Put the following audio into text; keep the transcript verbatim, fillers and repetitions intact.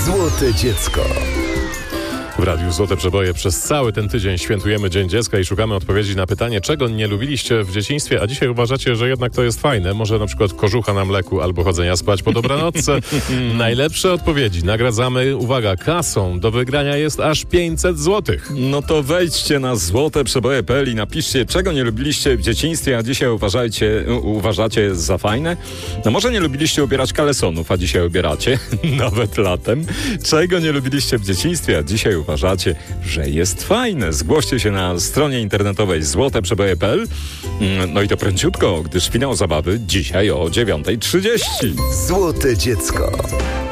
Złote dziecko. W Radiu Złote Przeboje przez cały ten tydzień świętujemy Dzień Dziecka i szukamy odpowiedzi na pytanie, czego nie lubiliście w dzieciństwie, a dzisiaj uważacie, że jednak to jest fajne. Może na przykład kożucha na mleku albo chodzenia spać po dobranocce. Najlepsze odpowiedzi nagradzamy, uwaga, kasą. Do wygrania jest aż pięćset złotych. No to wejdźcie na złoteprzeboje kropka p l i napiszcie, czego nie lubiliście w dzieciństwie, a dzisiaj uważajcie, uważacie za fajne. No może nie lubiliście ubierać kalesonów, a dzisiaj ubieracie, nawet latem. Czego nie lubiliście w dzieciństwie, a dzisiaj uważacie, że jest fajne. Zgłoście się na stronie internetowej złoteprzeboje kropka p l. No i to pręciutko, gdyż finał zabawy dzisiaj o dziewiąta trzydzieści. Złote dziecko.